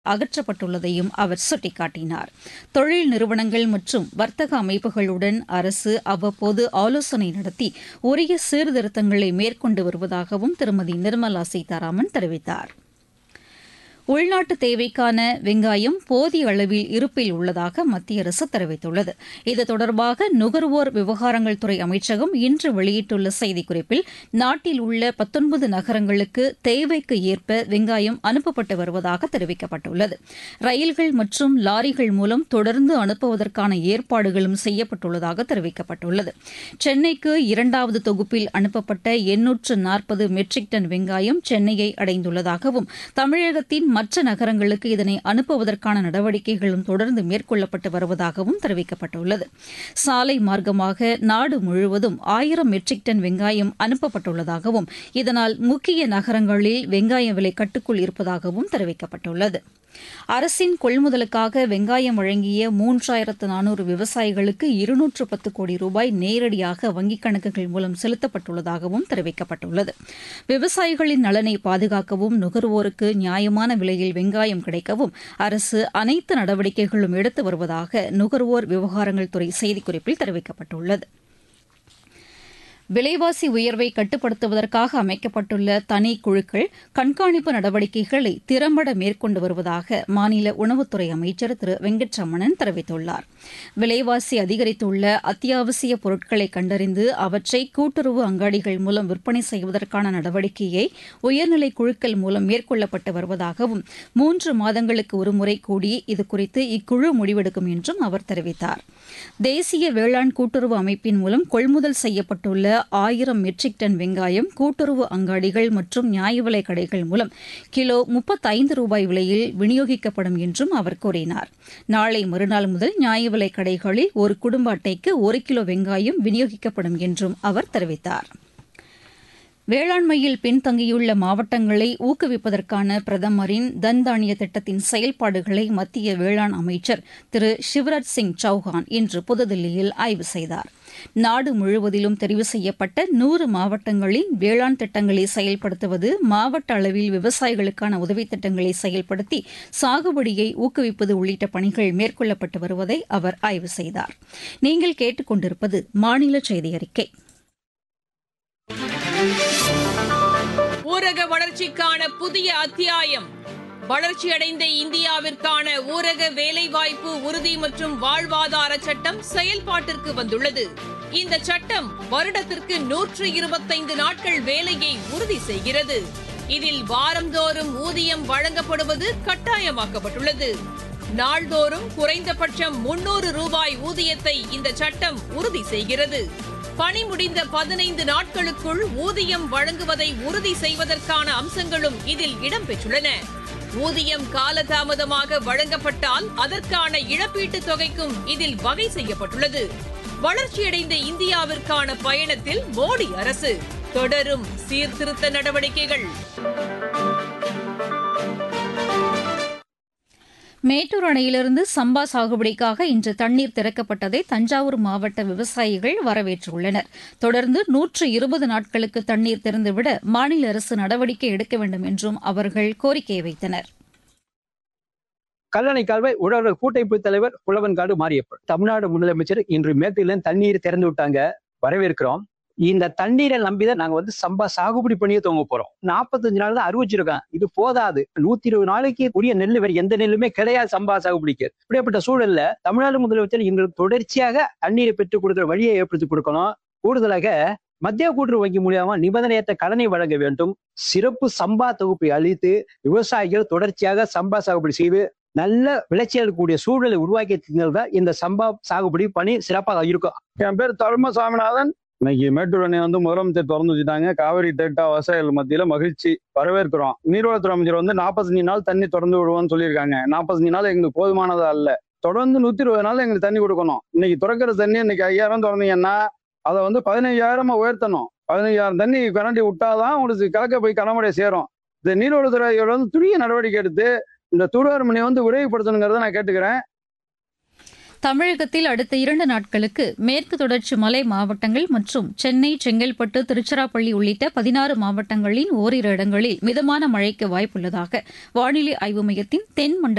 அகற்றப்பட்டுள்ளதையும் அவர் சுட்டிக்காட்டினார். தொழில் நிறுவனங்கள் மற்றும் வர்த்தக அமைப்புகளுடன் அரசு அவ்வப்போது ஆலோசனை நடத்தி உரிய சீர்திருத்தங்களை மேற்கொண்டு வருவதாகவும் திருமதி நிர்மலா சீதாராமன் தெரிவித்தார். உள்நாட்டு தேவைக்கான வெங்காயம் போதிய அளவில் இருப்பில் உள்ளதாக மத்திய அரசு தெரிவித்துள்ளது. இது தொடர்பாக நுகர்வோர் விவகாரங்கள் துறை அமைச்சகம் இன்று வெளியிட்டுள்ள செய்திக்குறிப்பில் நாட்டில் உள்ள 19 நகரங்களுக்கு தேவைக்கு ஏற்ப வெங்காயம் அனுப்பப்பட்டு வருவதாக தெரிவிக்கப்பட்டுள்ளது. ரயில்கள் மற்றும் லாரிகள் மூலம் தொடர்ந்து அனுப்புவதற்கான ஏற்பாடுகளும் செய்யப்பட்டுள்ளதாக தெரிவிக்கப்பட்டுள்ளது. சென்னைக்கு 2வது தொகுப்பில் அனுப்பப்பட்ட 840 மெட்ரிக் டன் வெங்காயம் சென்னையை அடைந்துள்ளதாகவும் தமிழகத்தின் மற்ற நகரங்களுக்கு இதனை அனுப்புவதற்கான நடவடிக்கைகளும் தொடர்ந்து மேற்கொள்ளப்பட்டு வருவதாகவும் தெரிவிக்கப்பட்டுள்ளது. சாலை மார்க்கமாக நாடு முழுவதும் 1000 மெட்ரிக் டன் வெங்காயம் அனுப்பப்பட்டுள்ளதாகவும் இதனால் முக்கிய நகரங்களில் வெங்காய விலை கட்டுக்குள் இருப்பதாகவும் தெரிவிக்கப்பட்டுள்ளது. அரசின் கொள்முதலுக்காக வெங்காயம் வழங்கிய 3400 விவசாயிகளுக்கு 210 கோடி ரூபாய் நேரடியாக வங்கிக் கணக்குகள் மூலம் செலுத்தப்பட்டுள்ளதாகவும் தெரிவிக்கப்பட்டுள்ளது. விவசாயிகளின் நலனை பாதுகாக்கவும் நுகர்வோருக்கு நியாயமான விலையில் வெங்காயம் கிடைக்கவும் அரசு அனைத்து நடவடிக்கைகளும் எடுத்து வருவதாக நுகர்வோர் விவகாரங்கள் துறை செய்திக்குறிப்பில் தெரிவிக்கப்பட்டுள்ளது. விலைவாசி உயர்வை கட்டுப்படுத்துவதற்காக அமைக்கப்பட்டுள்ள தனிக்குழுக்கள் கண்காணிப்பு நடவடிக்கைகளை திறம்பட மேற்கொண்டு வருவதாக மாநில உணவுத்துறை அமைச்சர் திரு வெங்கட்ரமணன் தெரிவித்துள்ளார். விலைவாசி அதிகரித்துள்ள அத்தியாவசிய பொருட்களை கண்டறிந்து அவற்றை கூட்டுறவு அங்காடிகள் மூலம் விற்பனை செய்வதற்கான நடவடிக்கையை உயர்நிலை குழுக்கள் மூலம் மேற்கொள்ளப்பட்டு வருவதாகவும் 3 மாதங்களுக்கு ஒருமுறை கூடி இதுகுறித்து இக்குழு முடிவெடுக்கும் என்றும் அவர் தெரிவித்தார். தேசிய வேளாண் கூட்டுறவு அமைப்பின் மூலம் கொள்முதல் செய்யப்பட்டுள்ள 1000 மெட்ரிக் டன் வெங்காயம் கூட்டுறவு அங்காடிகள் மற்றும் நியாய விலைக் கடைகள் மூலம் கிலோ 35 ரூபாய் விலையில் விநியோகிக்கப்படும் என்றும் அவர் கூறினார். நாளை மறுநாள் முதல் நியாய விலைக் கடைகளில் ஒரு குடும்ப அட்டைக்கு 1 கிலோ வெங்காயம் விநியோகிக்கப்படும் என்றும் அவர் தெரிவித்தார். வேளாண்மையில் பின்தங்கியுள்ள மாவட்டங்களை ஊக்குவிப்பதற்கான பிரதமரின் தன் தானிய திட்டத்தின் செயல்பாடுகளை மத்திய வேளாண் அமைச்சர் திரு சிவராஜ் சிங் சௌஹான் இன்று புதுதில்லியில் ஆய்வு செய்தார். நாடு முழுவதிலும் தெரிவு செய்யப்பட்ட 100 மாவட்டங்களின் வேளாண் திட்டங்களை செயல்படுத்துவது, மாவட்ட அளவில் விவசாயிகளுக்கான உதவித் திட்டங்களை செயல்படுத்தி சாகுபடியை ஊக்குவிப்பது உள்ளிட்ட பணிகள் மேற்கொள்ளப்பட்டு வருவதை அவர் ஆய்வு செய்தார். நீங்கள் கேட்டுக் கொண்டிருப்பது மாநில செய்தி அறிக்கை. ஊரக வளர்ச்சிக்கான புதிய அத்தியாயம். வளர்ச்சியடைந்த இந்தியாவிற்கான ஊரக வேலைவாய்ப்பு உறுதி மற்றும் வாழ்வாதார சட்டம் செயல்பாட்டிற்கு வந்துள்ளது. இந்த சட்டம் வருடத்திற்கு 125 நாட்கள் வேலையை உறுதி செய்கிறது. இதில் வாரந்தோறும் ஊதியம் வழங்கப்படுவது கட்டாயமாக்கப்பட்டுள்ளது. நாள்தோறும் குறைந்தபட்சம் 300 ரூபாய் ஊதியத்தை இந்த சட்டம் உறுதி செய்கிறது. பணி முடிந்த 15 நாட்களுக்குள் ஊதியம் வழங்குவதை உறுதி செய்வதற்கான அம்சங்களும் இதில் இடம்பெற்றுள்ளன. ஊதியம் காலதாமதமாக வழங்கப்பட்டால் அதற்கான இழப்பீட்டுத் தொகைக்கும் இதில் வகை செய்யப்பட்டுள்ளது. வளர்ச்சியடைந்த இந்தியாவிற்கான பயணத்தில் மோடி அரசு தொடரும் சீர்திருத்த நடவடிக்கைகள். மேட்டூர் அணையிலிருந்து சம்பா சாகுபடிக்காக இன்று தண்ணீர் திறக்கப்பட்டதை தஞ்சாவூர் மாவட்ட விவசாயிகள் வரவேற்றுள்ளனர். தொடர்ந்து 120 நாட்களுக்கு தண்ணீர் திறந்துவிட மாநில அரசு நடவடிக்கை எடுக்க வேண்டும் என்றும் அவர்கள் கோரிக்கை வைத்தனர். கல்லணை கால்வாய் உழவர் கூட்டமைப்பு தலைவர் புலவன்காடு மாரியப்பன், தமிழ்நாடு முதலமைச்சர் இன்று மேட்டூர்ல தண்ணீர் திறந்து விட்டாங்க, வரவேற்கிறோம். இந்த தண்ணீரை நம்பிதான் நாங்க சம்பா சாகுபடி பண்ணியே துவங்க போறோம். 45 நாள் தான் அறிவிச்சிருக்கோம். இது போதாது. 120 நாளைக்கு உரிய நெல் வேற எந்த நெல்லுமே கிடையாது சம்பா சாகுபடிக்கு. இப்படிப்பட்ட சூழல்ல தமிழ்நாடு முதலமைச்சர் இன்று தொடர்ச்சியாக தண்ணீரை பெற்றுக் கொடுக்கிற வழியை ஏற்படுத்தி கொடுக்கணும். கூடுதலாக மத்திய கூட்டுறவு வங்கி மூலியமா நிபந்தனையற்ற கடனை வழங்க வேண்டும். சிறப்பு சம்பா தொகுப்பை அளித்து விவசாயிகள் தொடர்ச்சியாக சம்பா சாகுபடி செய்து நல்ல விளைச்சல் கூடிய சூழலை உருவாக்கி இந்த சம்பா சாகுபடி பணி சிறப்பாக இருக்கும். என் பேர் தர்ம சாமிநாதன். இன்னைக்கு மேட்டூர் அணை முதலமைச்சர் திறந்து வச்சுட்டாங்க. காவிரி டெல்டா விவசாயிகள் மத்தியில மகிழ்ச்சி, வரவேற்கிறோம். நீர்வளத்துறை அமைச்சர் 45 நாள் தண்ணி திறந்து விடுவோம்னு சொல்லியிருக்காங்க. 45 நாள் எங்களுக்கு போதுமானதா இல்ல, தொடர்ந்து 120 நாள் எங்களுக்கு தண்ணி கொடுக்கணும். இன்னைக்கு திறக்கிற தண்ணி இன்னைக்கு 5000 திறந்தீங்கன்னா அதை 15,000 உயர்த்தணும். 15,000 தண்ணி கரண்டி விட்டாதான் உங்களுக்கு கலக்க போய் கடமுறை சேரும். இந்த நீர்வளத்துறை துரிய நடவடிக்கை எடுத்து இந்த தூர்வார் மணியை விரைவுபடுத்தணுங்கிறத நான் கேட்டுக்கிறேன். தமிழகத்தில் அடுத்த 2 நாட்களுக்கு மேற்கு தொடர்ச்சி மலை மாவட்டங்கள் மற்றும் சென்னை, செங்கல்பட்டு, திருச்சிராப்பள்ளி உள்ளிட்ட 16 மாவட்டங்களின் ஓரிரு இடங்களில் மிதமான மழைக்கு வாய்ப்புள்ளதாக வானிலை ஆய்வு மையத்தின் தென் மண்டல